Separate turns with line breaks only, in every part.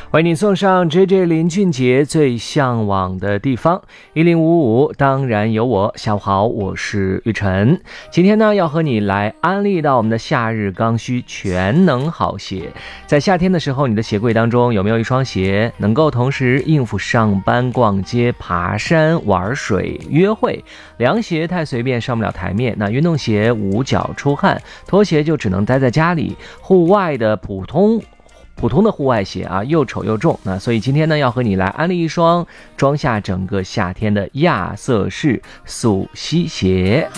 为你送上 JJ 林俊杰最向往的地方1055，当然有我。下午好，我是玉晨。今天呢，要和你来安利到我们的夏日刚需全能好鞋。在夏天的时候，你的鞋柜当中有没有一双鞋能够同时应付上班、逛街、爬山、玩水、约会？凉鞋太随便上不了台面，那运动鞋捂脚出汗，拖鞋就只能待在家里。户外的普通的户外鞋啊，又丑又重。那所以今天呢，要和你来安利一双装下整个夏天的亚瑟士速吸鞋。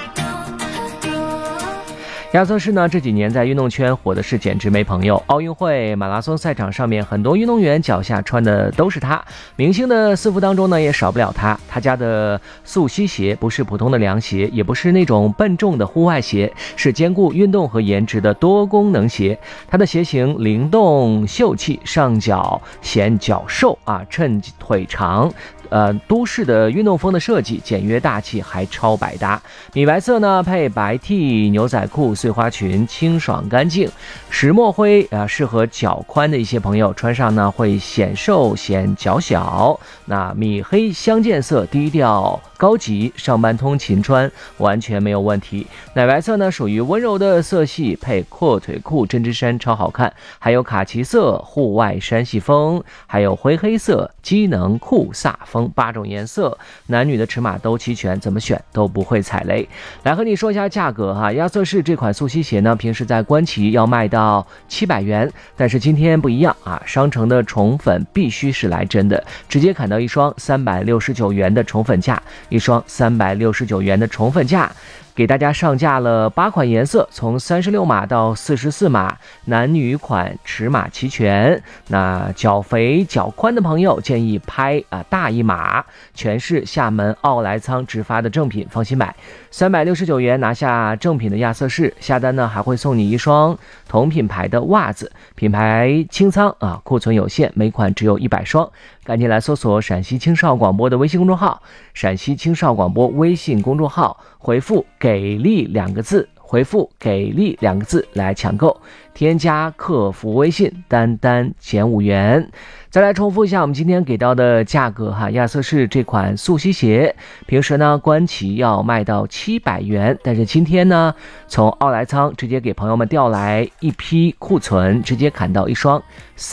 亚瑟士呢，这几年在运动圈火的是简直没朋友。奥运会、马拉松赛场上面，很多运动员脚下穿的都是它。明星的私服当中呢，也少不了它。他家的速吸鞋不是普通的凉鞋，也不是那种笨重的户外鞋，是兼顾运动和颜值的多功能鞋。它的鞋型灵动秀气，上脚显脚瘦啊，衬腿长。都市的运动风的设计，简约大气，还超百搭。米白色呢，配白 T 牛仔裤、碎花裙，清爽干净。石墨灰适合脚宽的一些朋友穿上呢，会显瘦显脚小。那米黑相间色，低调高级，上班通勤穿完全没有问题。奶白色呢，属于温柔的色系，配阔腿裤、针织衫超好看。还有卡其色户外山系风，还有灰黑色机能裤飒风。8种颜色，男女的尺码都齐全，怎么选都不会踩雷。来和你说一下价格哈，亚瑟士这款速吸鞋呢，平时在官旗要卖到700元，但是今天不一样啊，商城的宠粉必须是来真的，直接砍到一双369元的宠粉价，一双369元的宠粉价。给大家上架了8款颜色，从36码到44码，男女款尺码齐全。那脚肥脚宽的朋友建议拍大一码，全是厦门奥莱仓直发的正品，放心买。369元拿下正品的亚瑟士，下单呢还会送你一双同品牌的袜子，品牌清仓啊，库存有限，每款只有100双。赶紧来搜索陕西青少广播的微信公众号，陕西青少广播微信公众号，回复给力2个字，回复给力2个字来抢购，添加客服微信单单减5元。再来重复一下我们今天给到的价格哈，亚瑟士这款速吸鞋平时呢官旗要卖到700元，但是今天呢从奥莱仓直接给朋友们调来一批库存，直接砍到一双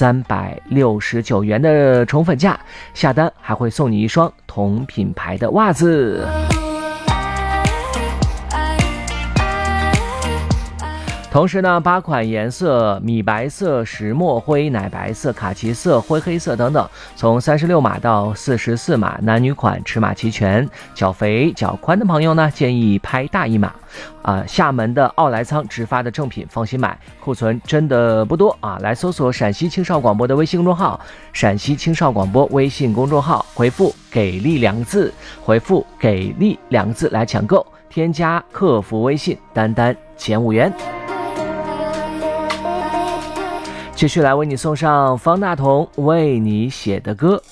369元的宠粉价，下单还会送你一双同品牌的袜子。同时呢，8款颜色，米白色、石墨灰、奶白色、卡其色、灰黑色等等，从36码到44码，男女款尺码齐全。脚肥脚宽的朋友呢，建议拍大一码。厦门的奥莱仓直发的正品，放心买，库存真的不多啊！来搜索陕西青少广播的微信公众号，陕西青少广播微信公众号，回复给力2个字，回复给力2个字来抢购，添加客服微信单单减5元。继续来为你送上方大同为你写的歌。